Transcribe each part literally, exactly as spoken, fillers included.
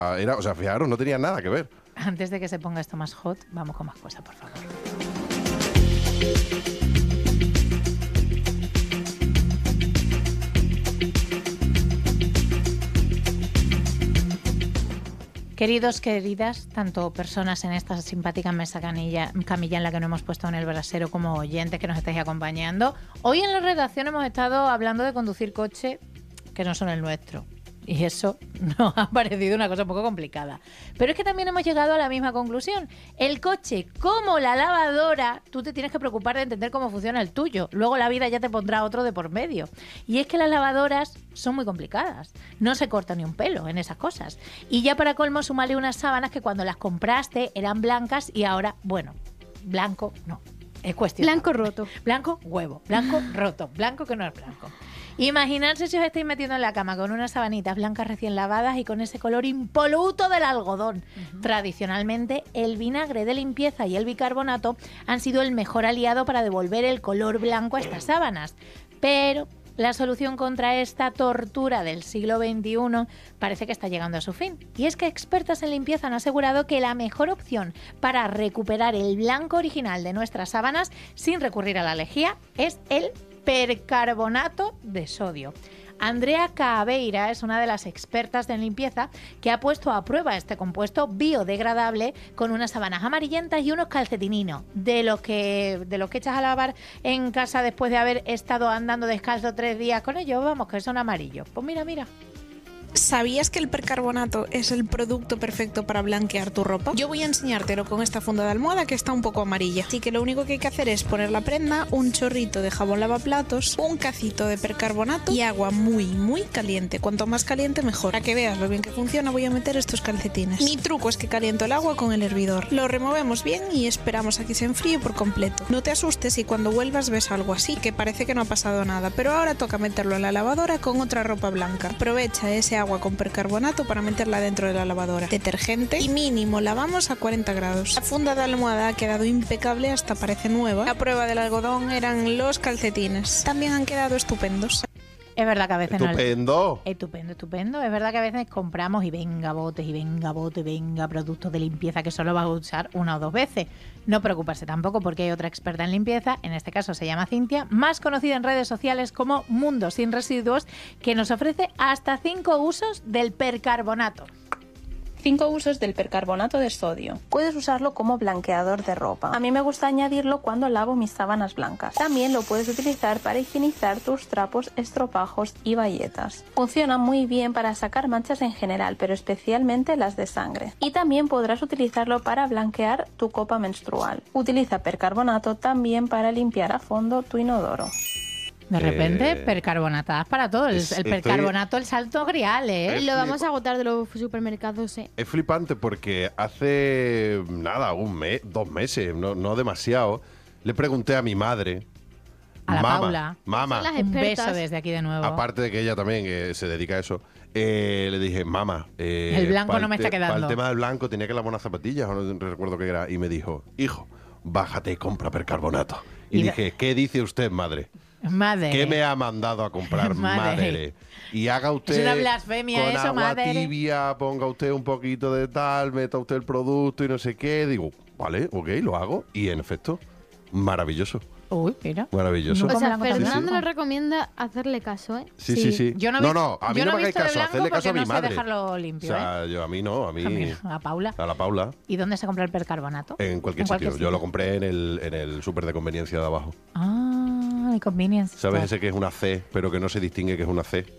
Era, o sea, fijaros, no tenía nada que ver. Antes de que se ponga esto más hot, vamos con más cosas, por favor. Queridos, queridas, tanto personas en esta simpática mesa canilla, camilla en la que nos hemos puesto en el brasero como oyentes que nos estáis acompañando, hoy en la redacción hemos estado hablando de conducir coche que no son el nuestro. Y eso nos ha parecido una cosa un poco complicada. Pero es que también hemos llegado a la misma conclusión. El coche, como la lavadora, tú te tienes que preocupar de entender cómo funciona el tuyo. Luego la vida ya te pondrá otro de por medio. Y es que las lavadoras son muy complicadas. No se corta ni un pelo en esas cosas. Y ya para colmo, sumarle unas sábanas que cuando las compraste eran blancas y ahora, bueno, blanco no. Es cuestión. Blanco roto. Blanco huevo. Blanco roto. Blanco que no es blanco. Imaginarse si os estáis metiendo en la cama con unas sabanitas blancas recién lavadas y con ese color impoluto del algodón. Uh-huh. Tradicionalmente, el vinagre de limpieza y el bicarbonato han sido el mejor aliado para devolver el color blanco a estas sábanas. Pero la solución contra esta tortura del siglo veintiuno parece que está llegando a su fin. Y es que expertas en limpieza han asegurado que la mejor opción para recuperar el blanco original de nuestras sábanas sin recurrir a la lejía es el percarbonato de sodio. Andrea Caveira es una de las expertas en limpieza que ha puesto a prueba este compuesto biodegradable con unas sábanas amarillentas y unos calcetininos, de los que de los que echas a lavar en casa después de haber estado andando descalzo tres días con ellos. Vamos, que son amarillos. Pues mira, mira. ¿Sabías que el percarbonato es el producto perfecto para blanquear tu ropa? Yo voy a enseñártelo con esta funda de almohada que está un poco amarilla. Así que lo único que hay que hacer es poner la prenda, un chorrito de jabón lavaplatos, un cacito de percarbonato y agua muy, muy caliente. Cuanto más caliente, mejor. Para que veas lo bien que funciona, voy a meter estos calcetines. Mi truco es que caliento el agua con el hervidor. Lo removemos bien y esperamos a que se enfríe por completo. No te asustes si cuando vuelvas ves algo así, que parece que no ha pasado nada. Pero ahora toca meterlo en la lavadora con otra ropa blanca. Aprovecha ese agua con percarbonato para meterla dentro de la lavadora. Detergente y mínimo lavamos a cuarenta grados. La funda de almohada ha quedado impecable, hasta parece nueva. La prueba del algodón eran los calcetines. También han quedado estupendos. Es verdad que a veces estupendo. No, estupendo, estupendo. Es verdad que a veces compramos y venga botes y venga botes, venga productos de limpieza que solo vas a usar una o dos veces. No preocuparse tampoco porque hay otra experta en limpieza, en este caso se llama Cintia, más conocida en redes sociales como Mundo Sin Residuos, que nos ofrece hasta cinco usos del percarbonato. cinco usos del percarbonato de sodio. Puedes usarlo como blanqueador de ropa. A mí me gusta añadirlo cuando lavo mis sábanas blancas. También lo puedes utilizar para higienizar tus trapos, estropajos y bayetas. Funciona muy bien para sacar manchas en general, pero especialmente las de sangre. Y también podrás utilizarlo para blanquear tu copa menstrual. Utiliza percarbonato también para limpiar a fondo tu inodoro. De repente, Eh, percarbonatadas para todo. El, es- el percarbonato, el salto grial, ¿eh? Es Lo vamos flipa- a agotar de los supermercados, eh. Es flipante porque hace, nada, un mes, dos meses, no, no demasiado, le pregunté a mi madre, A la mamá, Paula. mamá, Son las Un beso expertas. desde aquí de nuevo. aparte de que ella también que se dedica a eso, eh, le dije, mamá, eh, El blanco pa'l no me está te- quedando. Para el tema del blanco tenía que lavar unas zapatillas, o no recuerdo qué era, y me dijo, hijo, bájate y compra percarbonato. Y, Y da- dije, ¿qué dice usted, madre? Madre. ¿Qué me ha mandado a comprar, Madre. madre? Y haga usted una blasfemia con eso, agua madre. tibia, ponga usted un poquito de tal, meta usted el producto y no sé qué. Digo, vale, ok, lo hago. Y en efecto, maravilloso, Uy, mira. maravilloso. O ¿Cómo sea, blanco tan Fernando blanco? nos recomienda hacerle caso, ¿eh? Sí, sí, sí. Yo no, no, vi- no, a mí yo no, no me hagáis visto de caso, blanco hacerle caso a porque mi no sé madre. dejarlo limpio, O sea, yo a mí no, a mí... A mí no, a Paula. A la Paula. ¿Y dónde se compra el percarbonato? En cualquier sitio. Yo lo compré en el, en el súper de conveniencia de abajo. Ah, el convenience. ¿Sabes store. ese que es una C, pero que no se distingue que es una C?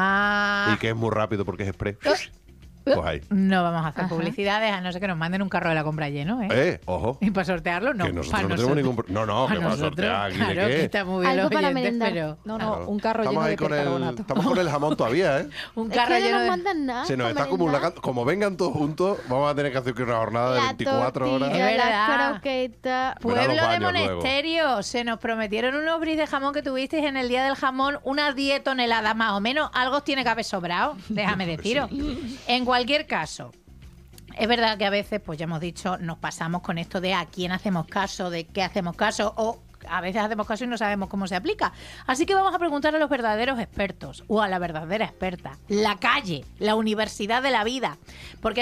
Ah. Y que es muy rápido porque es express. Pues ahí. No vamos a hacer Ajá. publicidades, a no ser que nos manden un carro de la compra lleno, ¿eh? Eh, ojo. Y para sortearlo, no. que nosotros para no tenemos nosotros. ningún... pro- No, no, que Para para nosotros, sortear aquí claro, de que qué. está muy bien Algo los para oyentes, merendar. pero... No, Claro. no, un carro Estamos lleno ahí de con el, percarbonato. estamos con el jamón todavía, ¿eh? Un Es carro que no lleno nos de... mandan nada. Se nos para está merendar. acumulando. Como vengan todos juntos, vamos a tener que hacer una jornada de La veinticuatro horas. tortilla, Es la verdad. croqueta. Verá los Pueblo de baños luego. Monesterio, se nos prometieron unos bris de jamón que tuvisteis en el Día del Jamón, unas diez toneladas más o menos, algo os tiene que haber sobrado, déjame deciros. En cualquier caso, es verdad que a veces, pues ya hemos dicho, nos pasamos con esto de a quién hacemos caso, de qué hacemos caso, o a veces hacemos caso y no sabemos cómo se aplica. Así que vamos a preguntar a los verdaderos expertos o a la verdadera experta, la calle, la universidad de la vida. Porque